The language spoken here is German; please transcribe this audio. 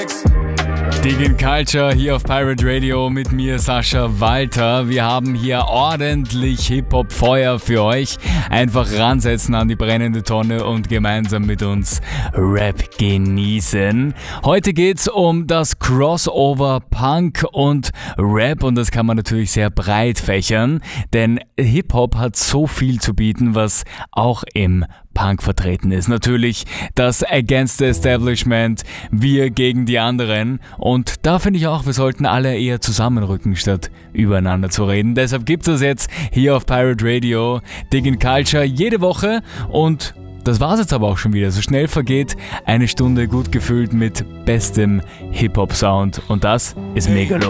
Digging Culture hier auf Pirate Radio mit mir, Sascha Walter. Wir haben hier ordentlich Hip-Hop-Feuer für euch. Einfach ransetzen an die brennende Tonne und gemeinsam mit uns Rap genießen. Heute geht's um das Crossover Punk und Rap und das kann man natürlich sehr breit fächern, denn Hip-Hop hat so viel zu bieten, was auch im Punk vertreten ist. Natürlich das Against the Establishment, wir gegen die anderen. Und da finde ich auch, wir sollten alle eher zusammenrücken, statt übereinander zu reden. Deshalb gibt es das jetzt hier auf Pirate Radio, Digging Culture, jede Woche. Und das war's jetzt aber auch schon wieder. So schnell vergeht eine Stunde gut gefüllt mit bestem Hip-Hop-Sound. Und das ist mega los.